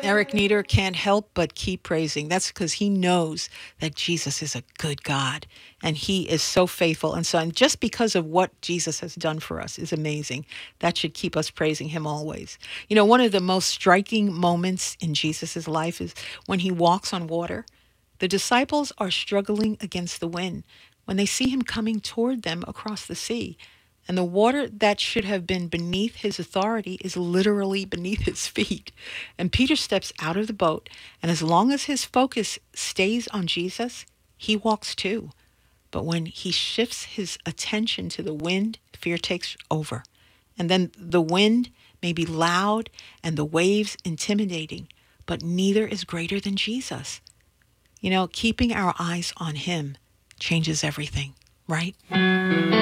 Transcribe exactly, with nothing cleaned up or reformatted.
Eric Nieder can't help but keep praising. That's because he knows that Jesus is a good God and he is so faithful. And so, and just because of what Jesus has done for us is amazing. That should keep us praising him always. You know, one of the most striking moments in Jesus' life is when he walks on water. The disciples are struggling against the wind when they see him coming toward them across the sea. And the water that should have been beneath his authority is literally beneath his feet. And Peter steps out of the boat, and as long as his focus stays on Jesus, he walks too. But when he shifts his attention to the wind, fear takes over. And then the wind may be loud and the waves intimidating, but neither is greater than Jesus. You know, keeping our eyes on him changes everything, right?